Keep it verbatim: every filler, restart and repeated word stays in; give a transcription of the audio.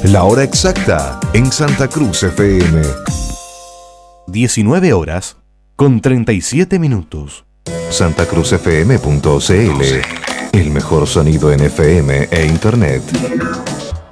La hora exacta en Santa Cruz F M. diecinueve horas con treinta y siete minutos. Santa Cruz F M punto C L. El mejor sonido en F M e Internet.